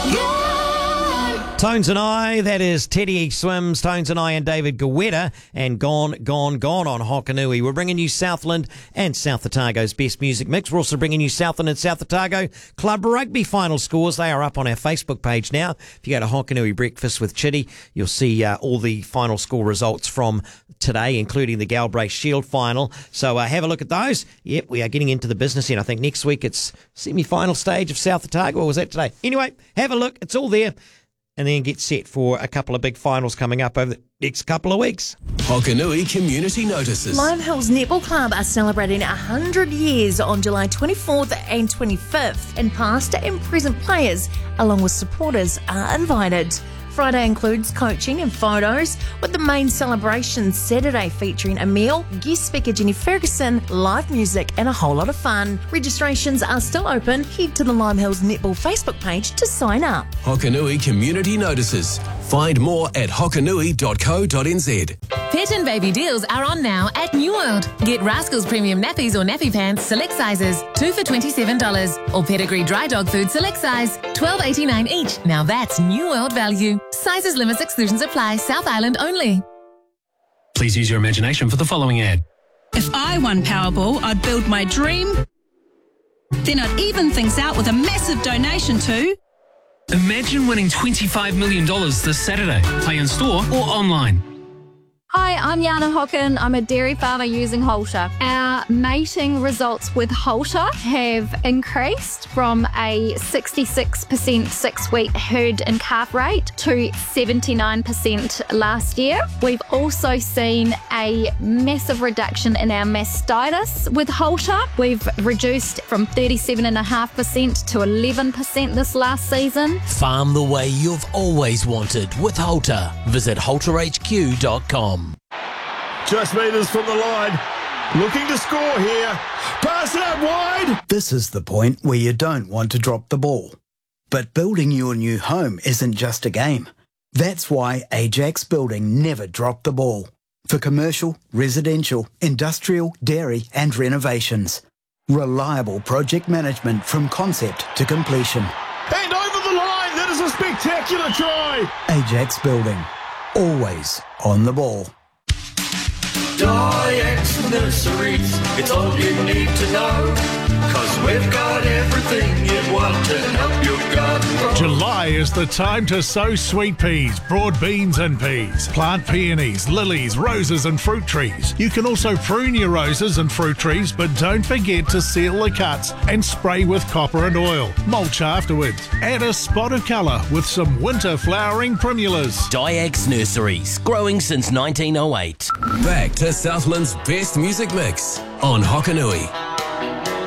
Tones and I, that is Teddy E. Swims, Tones and I and David Guetta, and Gone on Hokanui. We're bringing you Southland and South Otago's best music mix. We're also bringing you Southland and South Otago Club Rugby final scores. They are up on our Facebook page now. If you go to Hokanui Breakfast with Chitty, you'll see all the final score results from today, including the Galbraith Shield final. So have a look at those. Yep, we are getting into the business end. I think next week it's semi-final stage of South Otago, or was that today? Anyway, have a look. It's all there. And then get set for a couple of big finals coming up over the next couple of weeks. Hokanui Community Notices. Lime Hills Netball Club are celebrating 100 years on July 24th and 25th, and past and present players, along with supporters, are invited. Friday includes coaching and photos, with the main celebration Saturday featuring a meal, guest speaker Jenny Ferguson, live music and a whole lot of fun. Registrations are still open. Head to the Lime Hills Netball Facebook page to sign up. Hokanui Community Notices. Find more at hokanui.co.nz. Pet and baby deals are on now at New World. Get Rascals Premium Nappies or Nappy Pants select sizes, 2 for $27. Or Pedigree Dry Dog Food select size, $12.89 each. Now that's New World value. Sizes, limits, exclusions apply. South Island only. Please use your imagination for the following ad. If I won Powerball, I'd build my dream. Then I'd even things out with a massive donation to... Imagine winning $25 million this Saturday. Play in store or online. Hi, I'm Yana Hocken. I'm a dairy farmer using Halter. Our mating results with Halter have increased from a 66% 6-week herd and calf rate to 79% last year. We've also seen a massive reduction in our mastitis with Halter. We've reduced from 37.5% to 11% this last season. Farm the way you've always wanted with Halter. Visit halterhq.com. Just metres from the line. Looking to score here. Pass it out wide. This is the point where you don't want to drop the ball. But building your new home isn't just a game. That's why Ajax Building never dropped the ball. For commercial, residential, industrial, dairy and renovations. Reliable project management from concept to completion. And over the line. That is a spectacular try. Ajax Building. Always on the ball. Ajax Nurseries, it's all you need to know, 'cause we've got everything you want to help your garden grow. July is the time to sow sweet peas, broad beans and peas. Plant peonies, lilies, roses and fruit trees. You can also prune your roses and fruit trees, but don't forget to seal the cuts and spray with copper and oil. Mulch afterwards. Add a spot of colour with some winter flowering primulas. Ajax Nurseries, growing since 1908. Back to Southland's best music mix on Hokanui.